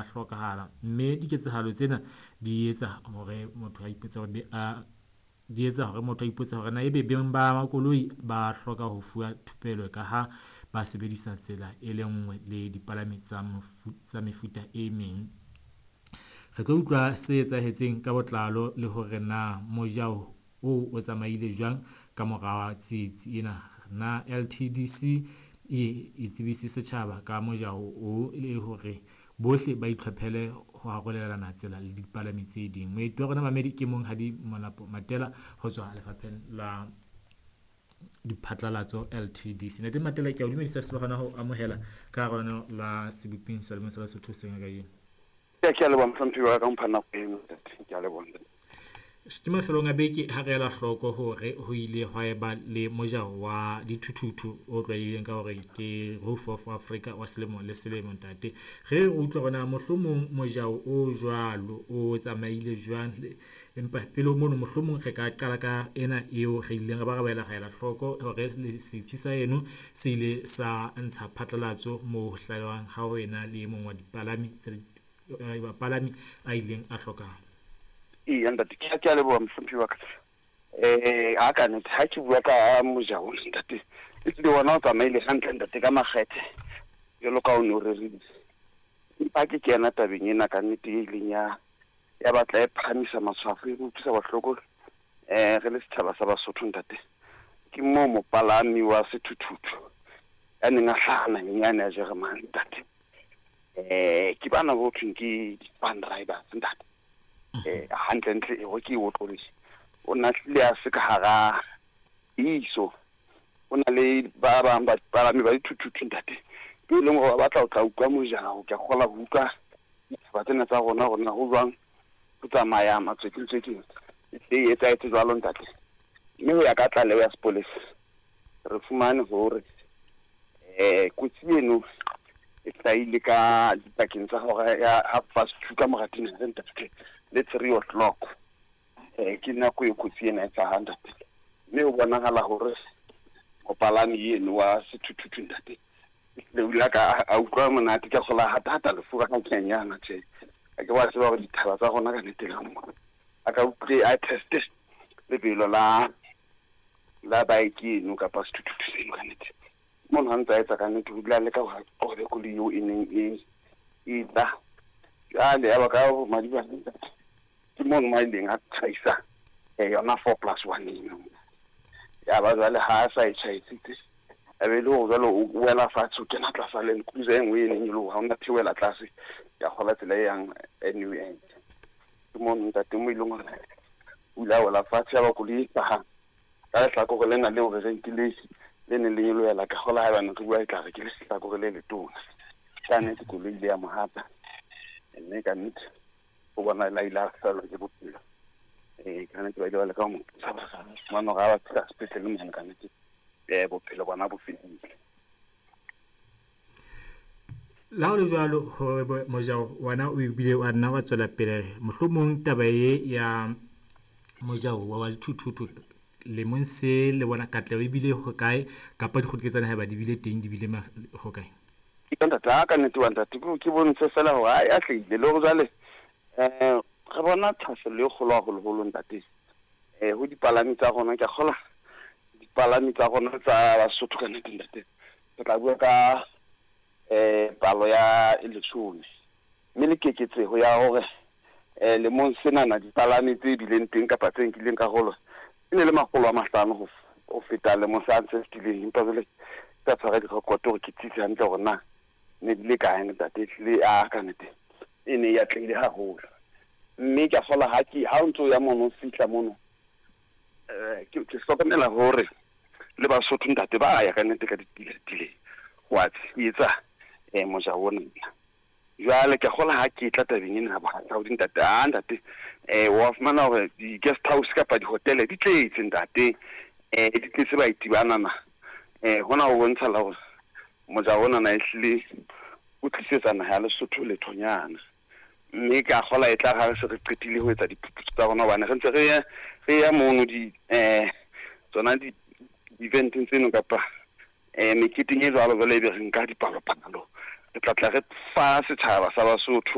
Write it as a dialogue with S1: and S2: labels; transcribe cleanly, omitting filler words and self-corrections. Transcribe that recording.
S1: a hlokahala, mme diketsahalo tsena di etsa hore motho a ipotse hore di etsa hore motho a ipotse hore na ebe beng ba makoloi ba hloka ho fuwa thupelo ka ha ba sebedisa tsela e le nngwe le dipalami tsa mefuta e meng. Re tlo utlwa se etsahetseng ka botlalo le hore na mojao o tsamaile jwang ka mora tsietsi ena. Na LTDC e tsebise setjhaba ka mojao o le hore bohle ba itlhophele ho arolelana tsela le dipalami tse ding. Moeti wa rona Mamedi ke Monghadi Matela ho tswa lefapheng la diphatlalatso LTDC. Ntate Matela, ke a o dumedisa se ba hona ho amohela ka rona la seboping sa lemong sa Lesotho se ngaka eno.
S2: Ke a le bona mfantsi wa ka mphana peng ke a le bona.
S1: Ke mafelong a beke ha re ela hloko hore ho ile hwa eba le mojao wa dithuthuthu o tlwaelehileng ka hore ke Roof of Africa wa selemo le selemo ntate. Re utlwa rona mohlomong mojao o jwalo o tsamaile jwang, empa pele mono mohlomong re ka qala ka ena eo re ileng re ba ra baela hloko hore setsi sa eno se ile sa ntsha phatlalatso mo hlalewang ha ho ena le mong wa dipalami bapalami a ileng a hlokahala.
S2: Ntate ke a le bona mfantsi wa ka. A ka nne ha ke bua ka mojao ntate e le wona o tsamaile hantle ntate ka makgethe jalo ka o ne o rerile. Empa ke kena tabeng ena ka nnete e ileng ya batla e phamisa matshwafo e utlwisa bohloko re le setjhaba sa Basotho ntate. Ke mo mopalami wa sethuthuthu ya neng a hlahana nyane ya Jeremane ntate. Ke bana bo thweng ke van drivers ntate. Hantle ntle e ke o tlolisi o na hlile a se ka hara iso o na le ba bang ba palami ba dithuthuthu ntate pele mo ba batla o tla utlwa mojao ke kgola ho utlwa ba tsena tsa rona ho jwang ho tsamaya matswekiltsweking e etsa jwalo ntate. Mme ho ya ka tlaleho ya sepolesa re fumane hore kotsi eno e tlaile ka dipakeng tsa hore ya half past 2 ka mora dinara ntate le 3 o'clock. Ke nako e kotsi ena e tlahang ntate. Mme o bonahala hore mopalami eno wa sethuthuthu ntate le ula ka a utlwa monate ka kgola hata lefuka ka kenyana tje a ke ba tseba hore dithaba tsa rona ka nnete ka mo a ka utlwe a teste lebelo la bike eno kapa sethuthuthu seno ka nnete mona ntse a etsa ka nnete o dula le ka ho re koloi eo e neng e tla ya le ba ka madiba ke mo mo ileng a tsaisa yona 4+1 eno ya ba jwale ha sa e tsaitsitse a be le ho jwalo o wela fatshe ke na tlasa le nkuze engwe ene nyolo ha ona thiwela tlase ya khola tsela yang anyway ke mo ntate mo ileng hore ula wela fatshe ya ba kuli ha ka tla go lena le o re nkile le ne le nyolo ya ka khola ha bana ke bua e tla re ke le tla go le tona tsane ke go le ya mohapa ene ka nnete o bona la ila sala ke bophelo kana ke ba ile ka mo mano ga ba tsa special mo ka nnete bophelo bona bo fedile.
S1: La ho le jwalo ho mojao wana o bile wa nna wa tswela pele mohlomong taba ya mojao wa dithuthuthu le monse le bona katleho e bile ho kae kapa dikgotiketsana ha ba di bile teng di bile ho kae.
S2: Ke ntata ka nnete wa ntata ke bontshe fela ho a hlile le go jale re bona thaselo e kgolo haholo ntate ho dipalami tsa rona ke kgola dipalami tsa rona tsa Basotho ka nnete ntate re tla bua ka palo ya 10 mme le keketseho ya hore le mong senana dipalami tse dileng teng kapa tse nkileng karolo e ne le 500 ho feta le mosantse stileng empa jwale ka tshwara direkoto hore ke tsitse hantle hore na ne di le kae ntate le a ka nnete e ne ya tlile haholo mme ke kgola ha o ntso ya mono fitla mono ke hlokomela hore le Basotho ntate ba ya ka nnete ka ditile wa tsetsa moja wona jwale ke kgola ha ke tla tabeng ena ba ha o ntate wa fumana hore di guest house kapa di hotel di tletse ntate di tletse ba itibanana hona ho bontsha la hore moja wona na ehlile o tlisetsa na ya Lesotho le thonyana mme ka kgola e tla ga se re qetile ho etsa diphuputso tsa rona bana re ntse re ya mono di tsona di event tseno kapa meeting e jwalo jwale be re nka dipalopalo re tla re fa setjhaba sa Basotho